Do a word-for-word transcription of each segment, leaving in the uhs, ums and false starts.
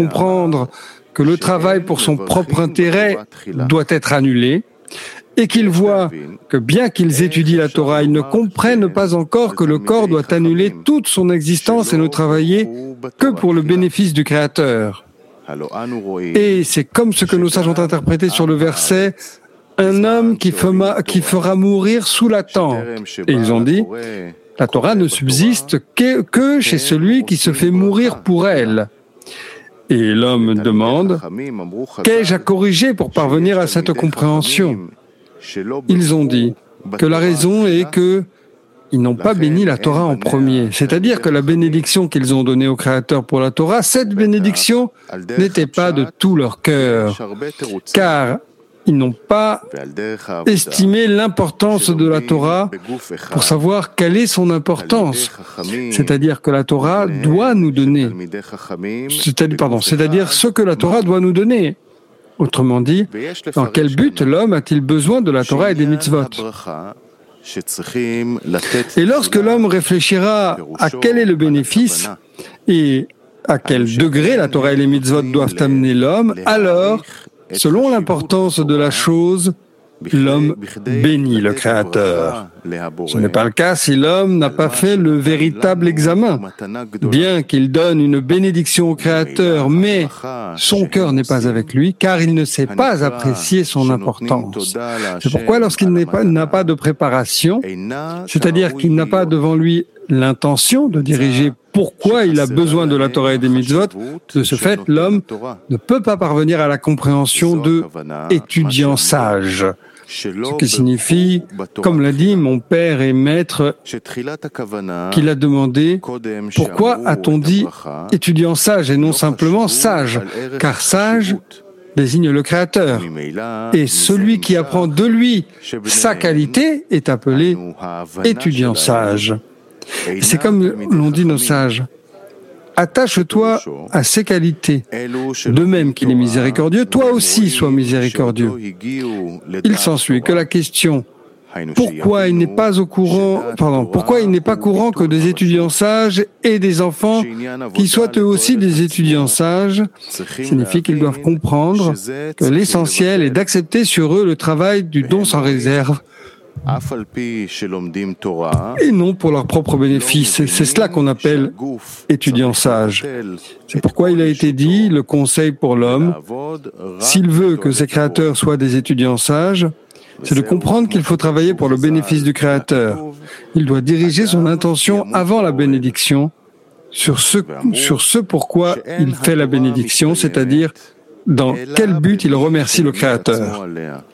comprendre que le travail pour son propre intérêt doit être annulé, et qu'ils voient que bien qu'ils étudient la Torah, ils ne comprennent pas encore que le corps doit annuler toute son existence et ne travailler que pour le bénéfice du Créateur. Et c'est comme ce que nos sages ont interprété sur le verset « Un homme qui fera, qui fera mourir sous la tente ». Et ils ont dit « La Torah ne subsiste que, que chez celui qui se fait mourir pour elle ». Et l'homme demande « Qu'ai-je à corriger pour parvenir à cette compréhension ?» Ils ont dit que la raison est que ils n'ont pas béni la Torah en premier. C'est-à-dire que la bénédiction qu'ils ont donnée au Créateur pour la Torah, cette bénédiction n'était pas de tout leur cœur, car ils n'ont pas estimé l'importance de la Torah pour savoir quelle est son importance. C'est-à-dire que la Torah doit nous donner, c'est-à-dire, pardon, c'est-à-dire ce que la Torah doit nous donner. Autrement dit, dans quel but l'homme a-t-il besoin de la Torah et des mitzvot? Et lorsque l'homme réfléchira à quel est le bénéfice et à quel degré la Torah et les mitzvot doivent amener l'homme, alors, selon l'importance de la chose, l'homme bénit le Créateur. Ce n'est pas le cas si l'homme n'a pas fait le véritable examen. Bien qu'il donne une bénédiction au Créateur, mais son cœur n'est pas avec lui, car il ne sait pas apprécier son importance. C'est pourquoi lorsqu'il n'est pas, n'a pas de préparation, c'est-à-dire qu'il n'a pas devant lui l'intention de diriger pourquoi il a besoin de la Torah et des mitzvot, de ce fait, l'homme ne peut pas parvenir à la compréhension de étudiant sage. Ce qui signifie, comme l'a dit mon père et maître, qu'il a demandé « Pourquoi a-t-on dit étudiant sage et non simplement sage ?» Car sage désigne le Créateur. Et celui qui apprend de lui sa qualité est appelé étudiant sage. Et c'est comme l'ont dit nos sages. Attache-toi à ses qualités. De même qu'il est miséricordieux, toi aussi sois miséricordieux. Il s'ensuit que la question pourquoi il n'est pas au courant, pardon, pourquoi il n'est pas courant que des étudiants sages et des enfants qui soient eux aussi des étudiants sages, signifie qu'ils doivent comprendre que l'essentiel est d'accepter sur eux le travail du don sans réserve, et non pour leur propre bénéfice. C'est cela qu'on appelle étudiant sage. C'est pourquoi il a été dit, le conseil pour l'homme, s'il veut que ses créateurs soient des étudiants sages, c'est de comprendre qu'il faut travailler pour le bénéfice du Créateur. Il doit diriger son intention avant la bénédiction sur ce, sur ce pourquoi il fait la bénédiction, c'est-à-dire dans quel but il remercie le Créateur.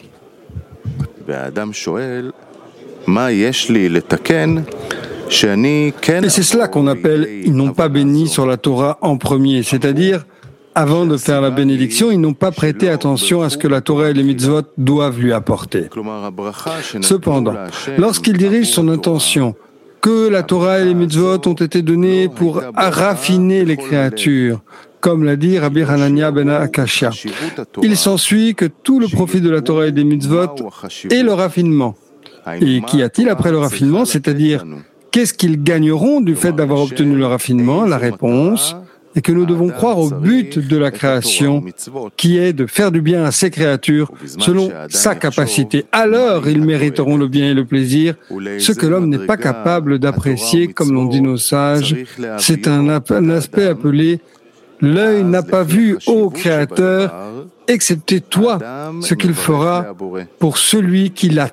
Et c'est cela qu'on appelle « ils n'ont pas béni sur la Torah en premier », c'est-à-dire, avant de faire la bénédiction, ils n'ont pas prêté attention à ce que la Torah et les mitzvot doivent lui apporter. Cependant, lorsqu'il dirige son intention, que la Torah et les mitzvot ont été donnés pour raffiner les créatures, comme l'a dit Rabbi Hanania ben Akashia, il s'ensuit que tout le profit de la Torah et des mitzvot est le raffinement. Et qu'y a-t-il après le raffinement, c'est-à-dire qu'est-ce qu'ils gagneront du fait d'avoir obtenu le raffinement? La réponse est que nous devons croire au but de la création, qui est de faire du bien à ces créatures selon sa capacité. Alors ils mériteront le bien et le plaisir, ce que l'homme n'est pas capable d'apprécier, comme l'ont dit nos sages. C'est un, un aspect appelé « l'œil n'a pas vu, ô Créateur, excepté toi, ce qu'il fera pour celui qui l'attend ».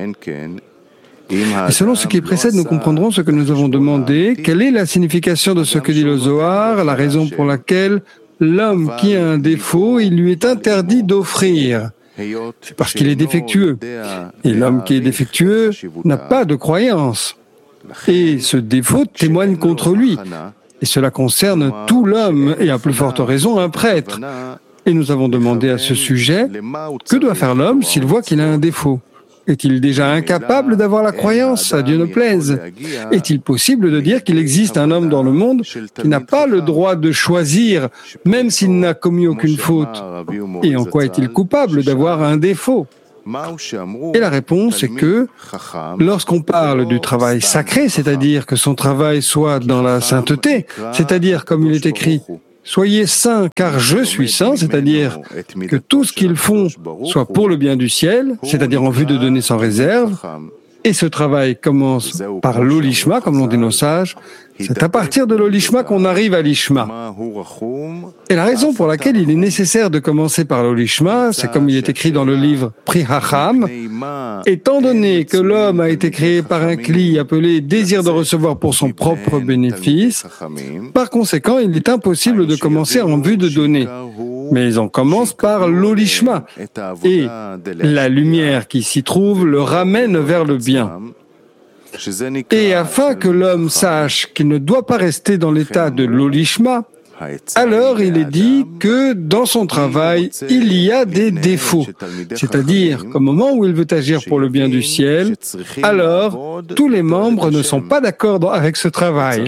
Et selon ce qui précède, nous comprendrons ce que nous avons demandé. Quelle est la signification de ce que dit le Zohar, la raison pour laquelle l'homme qui a un défaut, il lui est interdit d'offrir? C'est parce qu'il est défectueux. Et l'homme qui est défectueux n'a pas de croyance. Et ce défaut témoigne contre lui. Et cela concerne tout l'homme, et à plus forte raison un prêtre. Et nous avons demandé à ce sujet, que doit faire l'homme s'il voit qu'il a un défaut? Est-il déjà incapable d'avoir la croyance, à Dieu ne plaise? Est-il possible de dire qu'il existe un homme dans le monde qui n'a pas le droit de choisir, même s'il n'a commis aucune faute? Et en quoi est-il coupable d'avoir un défaut? Et la réponse est que, lorsqu'on parle du travail sacré, c'est-à-dire que son travail soit dans la sainteté, c'est-à-dire, comme il est écrit, Soyez saints car je suis saint, c'est-à-dire que tout ce qu'ils font soit pour le bien du ciel, c'est-à-dire en vue de donner sans réserve. Et ce travail commence par l'olishma, comme l'ont dit nos sages. C'est à partir de l'olishma qu'on arrive à l'ishma. Et la raison pour laquelle il est nécessaire de commencer par l'olishma, c'est comme il est écrit dans le livre Pri Hacham, étant donné que l'homme a été créé par un kli appelé désir de recevoir pour son propre bénéfice, par conséquent, il est impossible de commencer en vue de donner. Mais on commence par l'olishma, et la lumière qui s'y trouve le ramène vers le bien. Et afin que l'homme sache qu'il ne doit pas rester dans l'état de l'olishma, alors il est dit que dans son travail, il y a des défauts. C'est-à-dire qu'au moment où il veut agir pour le bien du ciel, alors tous les membres ne sont pas d'accord avec ce travail.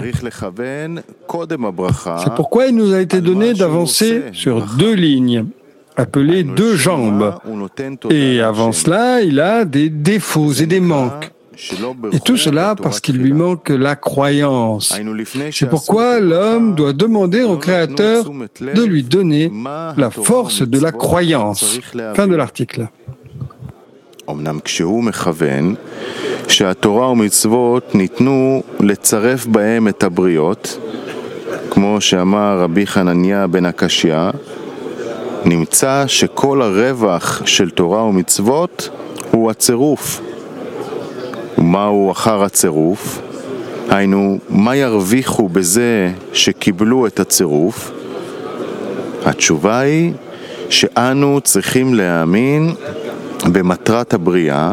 C'est pourquoi il nous a été donné d'avancer sur deux lignes, appelées deux jambes. Et avant cela, il a des défauts et des manques. Et tout cela parce qu'il lui manque la croyance. C'est pourquoi l'homme doit demander au Créateur de lui donner la force de la croyance. Fin de l'article. שהתורה ומצוות ניתנו לצרף בהם את הבריות, כמו שאמר רבי חנניה בן הקשיא, נמצא שכל הרווח של תורה ומצוות הוא הצירוף. ומהו אחר הצירוף? היינו, מה ירוויחו בזה שקיבלו את הצירוף? התשובה היא שאנו צריכים להאמין במטרת הבריאה,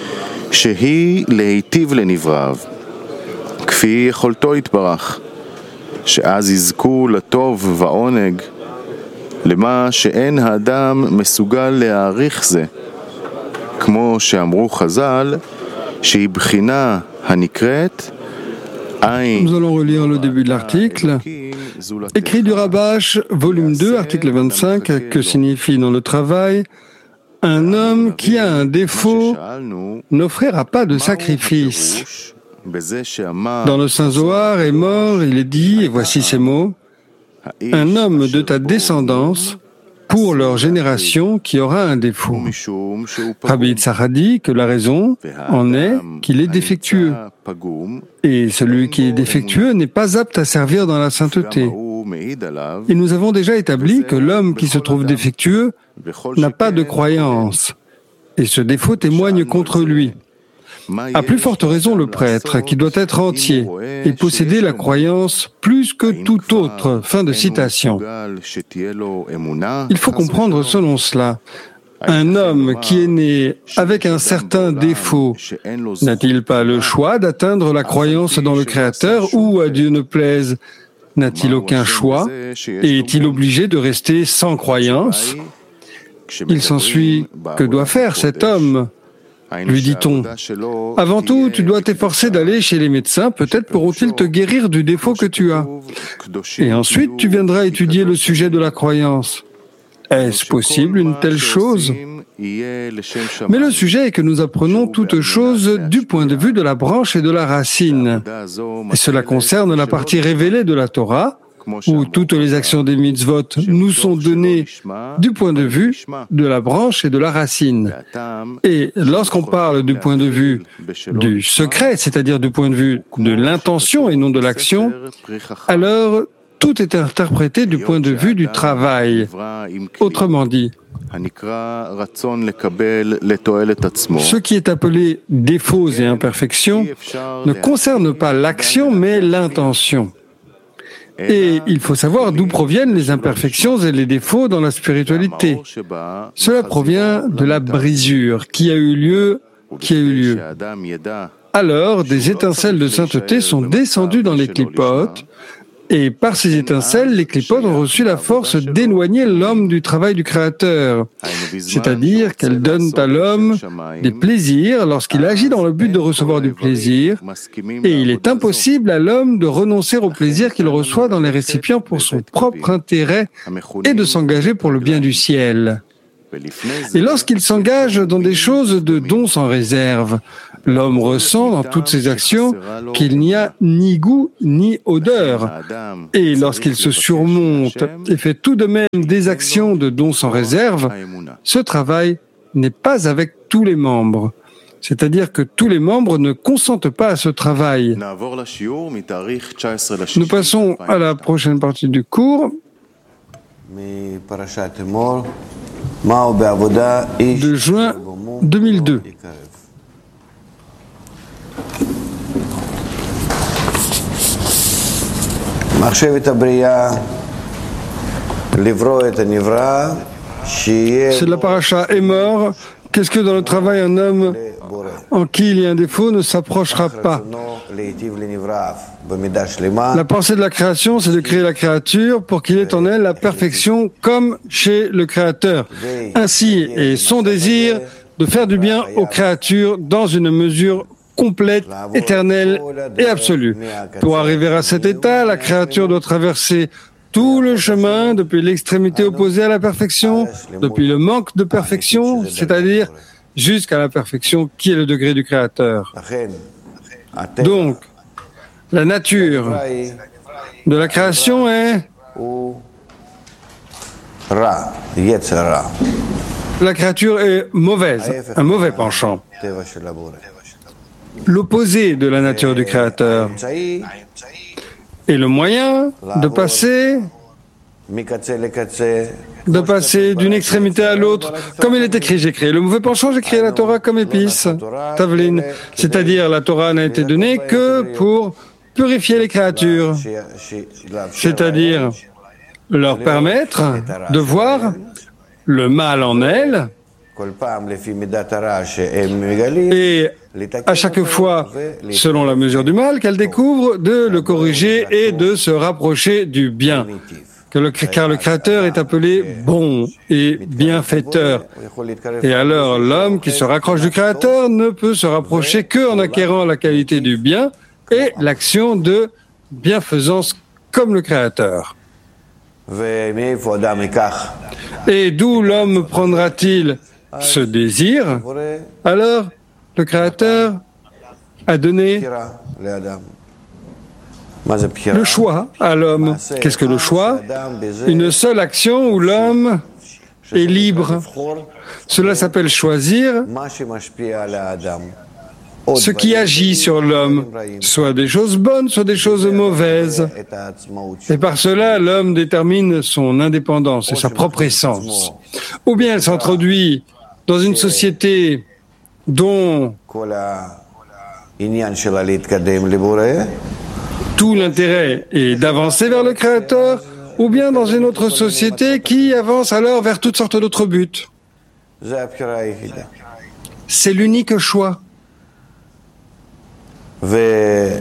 שהיא להיטיב לנבראיו, כפי יכולתו יתברך, שאז יזכו לטוב ועונג, למה שאין האדם מסוגל להעריך זה, כמו שאמרו חז"ל, שהיא בחינה הנקראת עין. Nous allons relire le début de l'article. Écrit du Rabash, volume deux, article vingt-cinq, que signifie dans le travail: un homme qui a un défaut n'offrira pas de sacrifice. Dans le Saint Zohar est mort, il est dit, et voici ces mots: un homme de ta descendance pour leur génération qui aura un défaut. Rabbi Yitzhak a dit que la raison en est qu'il est défectueux. Et celui qui est défectueux n'est pas apte à servir dans la sainteté. Et nous avons déjà établi que l'homme qui se trouve défectueux n'a pas de croyance. Et ce défaut témoigne contre lui. À plus forte raison le prêtre, qui doit être entier et posséder la croyance plus que tout autre. Fin de citation. Il faut comprendre selon cela. Un homme qui est né avec un certain défaut, n'a-t-il pas le choix d'atteindre la croyance dans le Créateur ou, à Dieu ne plaise, n'a-t-il aucun choix et est-il obligé de rester sans croyance? Il s'ensuit, que doit faire cet homme? Lui dit-on, avant tout, tu dois t'efforcer d'aller chez les médecins, peut-être pourront-ils te guérir du défaut que tu as. Et ensuite, tu viendras étudier le sujet de la croyance. Est-ce possible une telle chose? Mais le sujet est que nous apprenons toutes choses du point de vue de la branche et de la racine. Et cela concerne la partie révélée de la Torah, où toutes les actions des mitzvot nous sont données du point de vue de la branche et de la racine. Et lorsqu'on parle du point de vue du secret, c'est-à-dire du point de vue de l'intention et non de l'action, alors tout est interprété du point de vue du travail. Autrement dit, ce qui est appelé défauts et imperfections ne concerne pas l'action mais l'intention. Et il faut savoir d'où proviennent les imperfections et les défauts dans la spiritualité. Cela provient de la brisure qui a eu lieu, qui a eu lieu. Alors, des étincelles de sainteté sont descendues dans les clipotes, et par ces étincelles, les clipotes ont reçu la force d'éloigner l'homme du travail du Créateur, c'est-à-dire qu'elles donnent à l'homme des plaisirs lorsqu'il agit dans le but de recevoir du plaisir, et il est impossible à l'homme de renoncer au plaisir qu'il reçoit dans les récipients pour son propre intérêt et de s'engager pour le bien du ciel. Et lorsqu'il s'engage dans des choses de dons sans réserve, l'homme ressent dans toutes ses actions qu'il n'y a ni goût ni odeur. Et lorsqu'il se surmonte et fait tout de même des actions de dons sans réserve, ce travail n'est pas avec tous les membres. C'est-à-dire que tous les membres ne consentent pas à ce travail. Nous passons à la prochaine partie du cours. De juin deux mille deux. C'est de la paracha Emor. Qu'est-ce que dans le travail un homme en qui il y a un défaut ne s'approchera pas? La pensée de la création, c'est de créer la créature pour qu'il ait en elle la perfection comme chez le Créateur. Ainsi est son désir de faire du bien aux créatures dans une mesure complète, éternelle et absolue. Pour arriver à cet état, la créature doit traverser tout le chemin depuis l'extrémité opposée à la perfection, depuis le manque de perfection, c'est-à-dire jusqu'à la perfection qui est le degré du Créateur. Donc, la nature de la création est la créature est mauvaise, un mauvais penchant. L'opposé de la nature du Créateur est le moyen de passer de passer d'une extrémité à l'autre, comme il est écrit, j'ai créé le mauvais penchant, j'ai créé la Torah comme épice, Tavlin, c'est-à-dire la Torah n'a été donnée que pour purifier les créatures, c'est-à-dire leur permettre de voir le mal en elles, et à chaque fois, selon la mesure du mal qu'elles découvrent, de le corriger et de se rapprocher du bien. Que le, car le Créateur est appelé bon et bienfaiteur. Et alors l'homme qui se raccroche du Créateur ne peut se rapprocher qu'en acquérant la qualité du bien et l'action de bienfaisance comme le Créateur. Et d'où l'homme prendra-t-il ce désir? Alors le Créateur a donné le choix à l'homme. Qu'est-ce que le choix? Une seule action où l'homme est libre. Cela s'appelle choisir ce qui agit sur l'homme, soit des choses bonnes, soit des choses mauvaises. Et par cela, l'homme détermine son indépendance et sa propre essence. Ou bien elle s'introduit dans une société dont tout l'intérêt est d'avancer vers le Créateur, ou bien dans une autre société qui avance alors vers toutes sortes d'autres buts. C'est l'unique choix. Et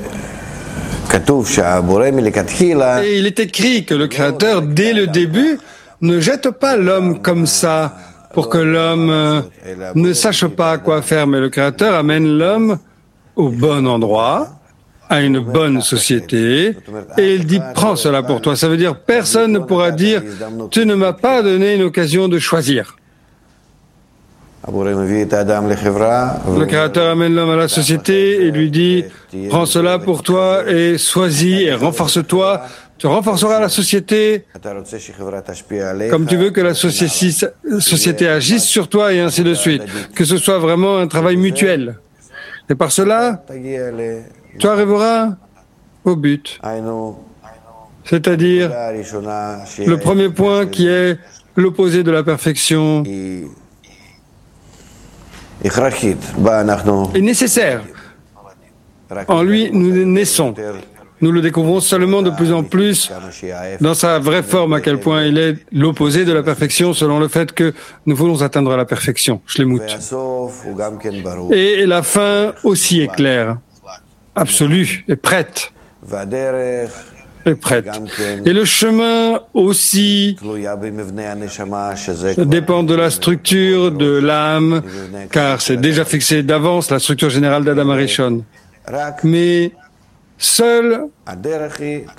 il est écrit que le Créateur, dès le début, ne jette pas l'homme comme ça, pour que l'homme ne sache pas quoi faire, mais le Créateur amène l'homme au bon endroit, à une bonne société, et il dit « prends cela pour toi ». Ça veut dire personne ne pourra dire « tu ne m'as pas donné une occasion de choisir ». Le Créateur amène l'homme à la société et lui dit « prends cela pour toi et sois-y et renforce-toi ». Tu renforceras la société comme tu veux que la société agisse sur toi et ainsi de suite. Que ce soit vraiment un travail mutuel. Et par cela, tu arriveras au but. C'est-à-dire le premier point qui est l'opposé de la perfection est nécessaire. En lui, nous naissons. Nous le découvrons seulement de plus en plus dans sa vraie forme, à quel point il est l'opposé de la perfection, selon le fait que nous voulons atteindre la perfection, shlemut. Et la fin aussi est claire, absolue, est prête. Est prête. Et le chemin aussi dépend de la structure de l'âme, car c'est déjà fixé d'avance la structure générale d'Adam Arishon. Mais seul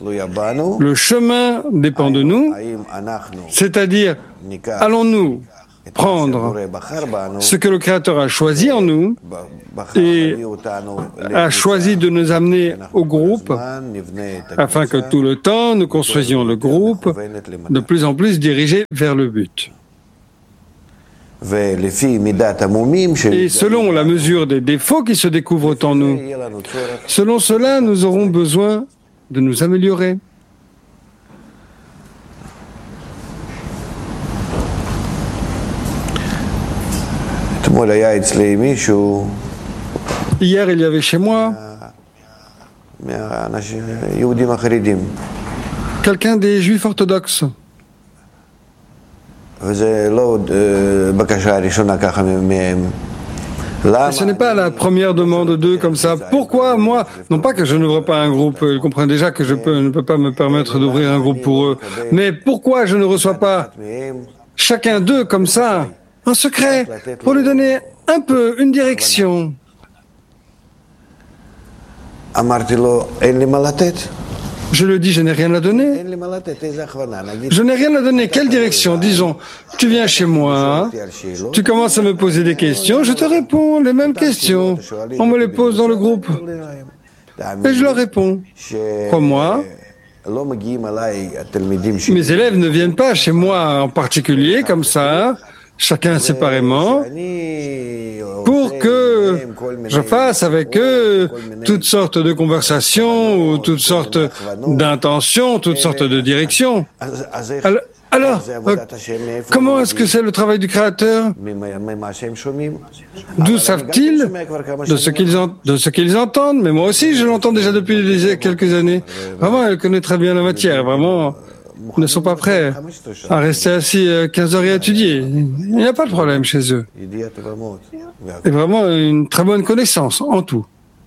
le chemin dépend de nous, c'est-à-dire allons-nous prendre ce que le Créateur a choisi en nous et a choisi de nous amener au groupe afin que tout le temps nous construisions le groupe de plus en plus dirigé vers le but. Et selon la mesure des défauts qui se découvrent en nous, selon cela, nous aurons besoin de nous améliorer. Hier, il y avait chez moi quelqu'un des Juifs orthodoxes. Et ce n'est pas la première demande d'eux comme ça. Pourquoi moi, non pas que je n'ouvre pas un groupe, ils comprennent déjà que je peux, ne peux pas me permettre d'ouvrir un groupe pour eux, mais pourquoi je ne reçois pas chacun d'eux comme ça, en secret, pour lui donner un peu une direction? Je le dis, je n'ai rien à donner. Je n'ai rien à donner. Quelle direction? Disons, tu viens chez moi, tu commences à me poser des questions, je te réponds les mêmes questions. On me les pose dans le groupe. Et je leur réponds. Crois-moi, mes élèves ne viennent pas chez moi en particulier, comme ça, chacun séparément, pour que je fasse avec eux toutes sortes de conversations ou toutes sortes d'intentions, toutes sortes de directions. Alors, alors euh, comment est-ce que c'est le travail du Créateur? D'où savent-ils? De ce qu'ils en, de ce qu'ils entendent. Mais moi aussi, je l'entends déjà depuis des, quelques années. Vraiment, elle connaît très bien la matière. Vraiment, ils ne sont pas prêts à rester assis quinze heures et étudier. Il n'y a pas de problème chez eux. Et vraiment une très bonne connaissance en tout.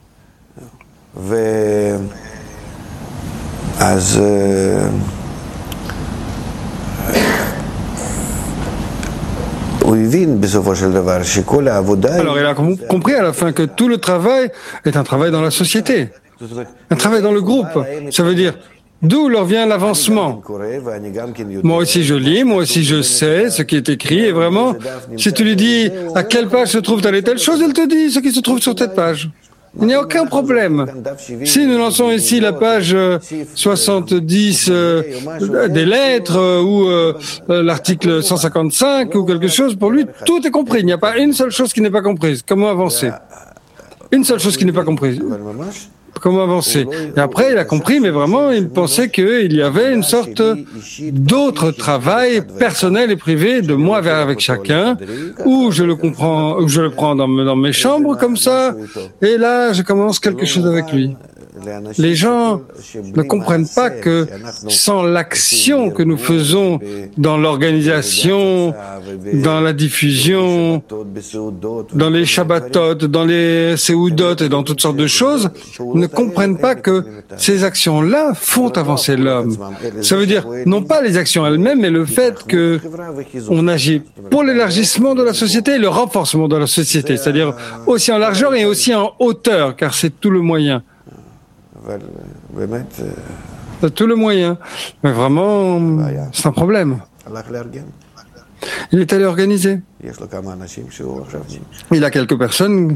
Alors il a compris à la fin que tout le travail est un travail dans la société, un travail dans le groupe. Ça veut dire d'où leur vient l'avancement. Moi aussi je lis, moi aussi je sais ce qui est écrit, et vraiment, si tu lui dis à quelle page se trouve telle et telle chose, elle te dit ce qui se trouve sur cette page. Il n'y a aucun problème. Si nous lançons ici la page soixante-dix euh, des lettres euh, ou euh, l'article cent cinquante-cinq ou quelque chose, pour lui, tout est compris. Il n'y a pas une seule chose qui n'est pas comprise. Comment avancer? Une seule chose qui n'est pas comprise. Comment avancer? Et après, il a compris, mais vraiment, il pensait qu'il y avait une sorte d'autre travail personnel et privé de moi vers avec chacun, où je le comprends, où je le prends dans, dans mes chambres comme ça, et là, je commence quelque chose avec lui. Les gens ne comprennent pas que sans l'action que nous faisons dans l'organisation, dans la diffusion, dans les Shabbatot, dans les Seudot et dans toutes sortes de choses, ne comprennent pas que ces actions-là font avancer l'homme. Ça veut dire, non pas les actions elles-mêmes, mais le fait que on agit pour l'élargissement de la société et le renforcement de la société, c'est-à-dire aussi en largeur et aussi en hauteur, car c'est tout le moyen. C'est tout le moyen. Mais vraiment, c'est un problème. Il est allé organiser. Il a quelques personnes.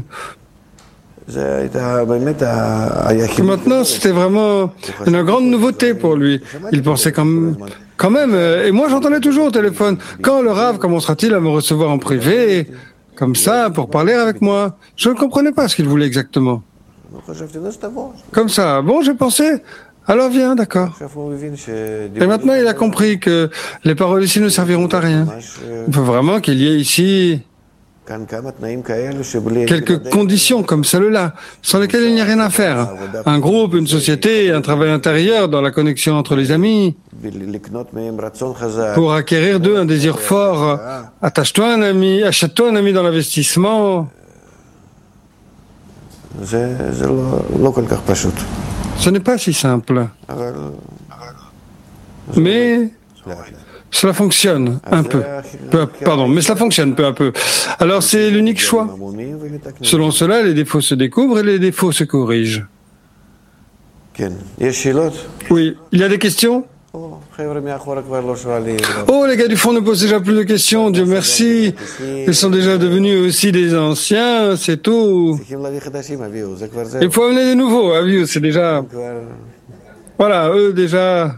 Maintenant, c'était vraiment une grande nouveauté pour lui. Il pensait comme, quand même, et moi j'entendais toujours au téléphone, quand le Rav commencera-t-il à me recevoir en privé, comme ça, pour parler avec moi? Je ne comprenais pas ce qu'il voulait exactement. Comme ça, bon, j'ai pensé, alors viens, d'accord. Et maintenant, il a compris que les paroles ici ne serviront à rien. Il faut vraiment qu'il y ait ici quelques conditions comme celle-là, sans lesquelles il n'y a rien à faire. Un groupe, une société, un travail intérieur dans la connexion entre les amis, pour acquérir d'eux un désir fort. Attache-toi un ami, achète-toi un ami dans l'investissement. Ce n'est pas si simple. Mais cela fonctionne un peu. peu à, pardon, mais cela fonctionne peu à peu. Alors c'est l'unique choix. Selon cela, les défauts se découvrent et les défauts se corrigent. Oui, il y a des questions? Oh, les gars du fond ne posent déjà plus de questions, Dieu merci. Ils sont déjà devenus aussi des anciens, c'est tout. Il faut amener des nouveaux, Aviou, c'est déjà... Voilà, eux déjà...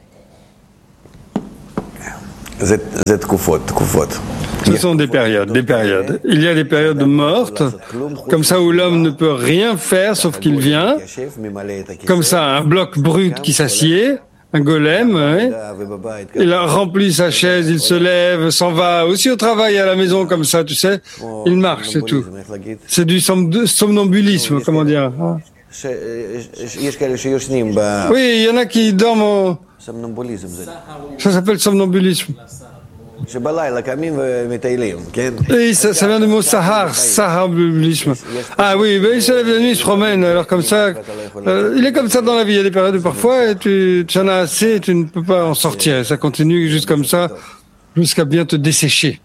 Ce sont des périodes, des périodes. Il y a des périodes mortes, comme ça où l'homme ne peut rien faire sauf qu'il vient, comme ça un bloc brut qui s'assied, un golem, hein. Il remplit sa chaise, il se lève, s'en va aussi au travail à la maison comme ça, tu sais, il marche, c'est tout. C'est du somnambulisme, comment dire. Oui, il y en a qui dorment au... Ça s'appelle somnambulisme. Et ça, ça vient du mot sahar, sahambulisme. Ah oui, ben il se lève la nuit, il se promène, alors comme ça, euh, il est comme ça dans la vie, il y a des périodes où parfois, et tu, tu en as assez, et tu ne peux pas en sortir, ça continue juste comme ça, jusqu'à bien te dessécher.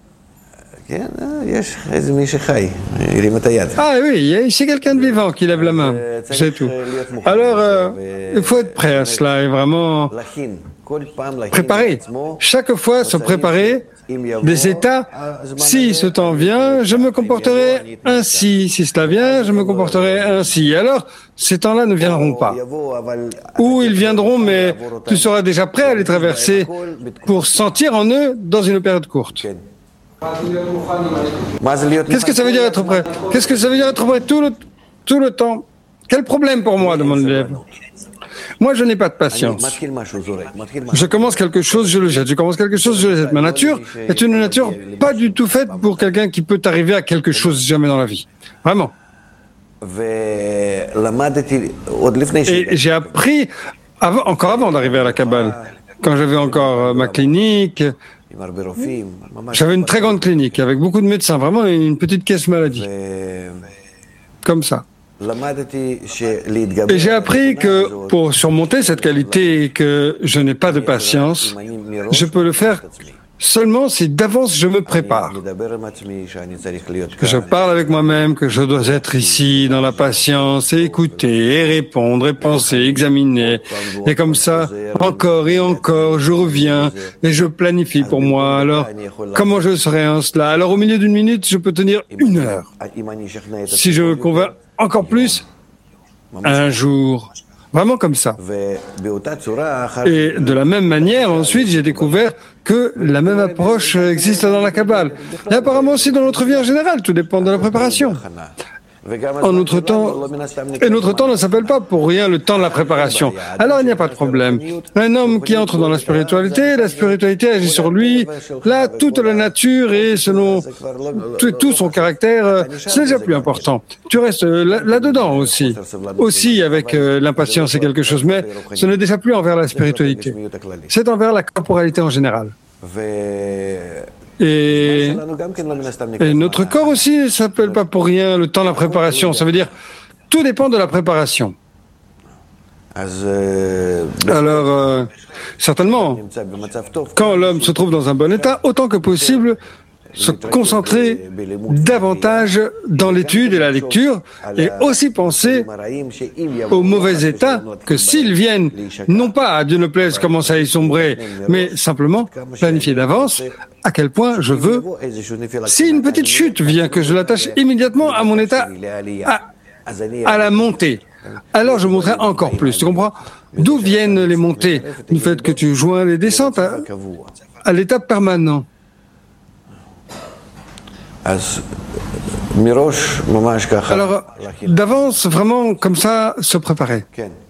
Ah oui, c'est quelqu'un de vivant qui lève la main, c'est tout. Alors, euh, il faut être prêt à cela, et vraiment... Préparer. Chaque fois, se préparer des états. Si ce temps vient, je me comporterai ainsi. Si cela vient, je me comporterai ainsi. Alors, ces temps-là ne viendront pas. Ou ils viendront, mais tu seras déjà prêt à les traverser pour sentir en eux dans une période courte. Qu'est-ce que ça veut dire être prêt? Qu'est-ce que ça veut dire être prêt tout le, tout le temps? Quel problème pour moi, demande l'élève. Moi, je n'ai pas de patience. Je commence quelque chose, je le jette. Je commence quelque chose, je le jette. Ma nature est une nature pas du tout faite pour quelqu'un qui peut arriver à quelque chose jamais dans la vie. Vraiment. Et j'ai appris, avant, encore avant d'arriver à la Kabbale, quand j'avais encore ma clinique, j'avais une très grande clinique avec beaucoup de médecins, vraiment une petite caisse maladie. Comme ça. Et j'ai appris que pour surmonter cette qualité et que je n'ai pas de patience, je peux le faire seulement si d'avance je me prépare. Que je parle avec moi-même, que je dois être ici dans la patience et écouter et répondre et penser, examiner. Et comme ça, encore et encore, je reviens et je planifie pour moi. Alors, comment je serai en cela? Alors, au milieu d'une minute, je peux tenir une heure. Si je me convainc encore plus, un jour. Vraiment comme ça. Et de la même manière, ensuite, j'ai découvert que la même approche existe dans la Kabbale. Et apparemment aussi dans notre vie en général, tout dépend de la préparation. En notre temps, et notre temps ne s'appelle pas pour rien le temps de la préparation. Alors il n'y a pas de problème. Un homme qui entre dans la spiritualité, la spiritualité agit sur lui. Là, toute la nature et selon tout, tout son caractère, c'est déjà plus important. Tu restes là, là-dedans aussi. Aussi avec euh, l'impatience, c'est quelque chose, mais ce n'est déjà plus envers la spiritualité. C'est envers la corporalité en général. Et, et notre corps aussi ne s'appelle pas pour rien le temps de la préparation. Ça veut dire tout dépend de la préparation. Alors, euh, certainement, quand l'homme se trouve dans un bon état, autant que possible, se concentrer davantage dans l'étude et la lecture et aussi penser aux mauvais états que s'ils viennent, non pas à Dieu ne plaise commencer à y sombrer, mais simplement planifier d'avance à quel point je veux. Si une petite chute vient, que je l'attache immédiatement à mon état, à, à la montée, alors je monterai encore plus. Tu comprends? D'où viennent les montées? Du fait que tu joins les descentes à, à l'état permanent. Alors, d'avance, vraiment, comme ça, se préparer.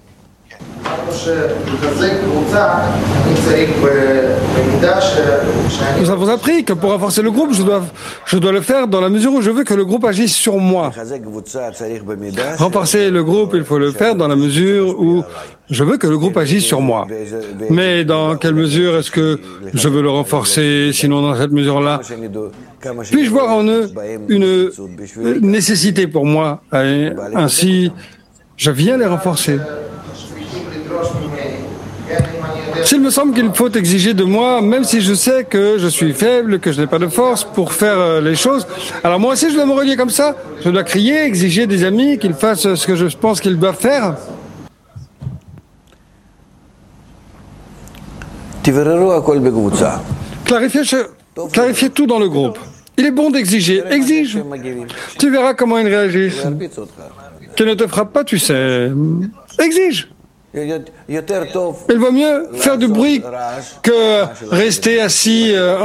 Nous avons appris que pour renforcer le groupe, je dois, je dois le faire dans la mesure où je veux que le groupe agisse sur moi. Renforcer le groupe, il faut le faire dans la mesure où je veux que le groupe agisse sur moi. Mais dans quelle mesure est-ce que je veux le renforcer? Sinon, dans cette mesure-là, puis-je voir en eux une nécessité pour moi? Ainsi, je viens les renforcer. S'il me semble qu'il faut exiger de moi, même si je sais que je suis faible, que je n'ai pas de force pour faire les choses, alors moi aussi je dois me relier comme ça. Je dois crier, exiger des amis qu'ils fassent ce que je pense qu'ils doivent faire. Clarifiez, clarifiez tout dans le groupe. Il est bon d'exiger. Exige. Tu verras comment ils réagissent. Qu'ils ne te frappent pas, tu sais. Exige. Il vaut mieux faire du bruit que rester assis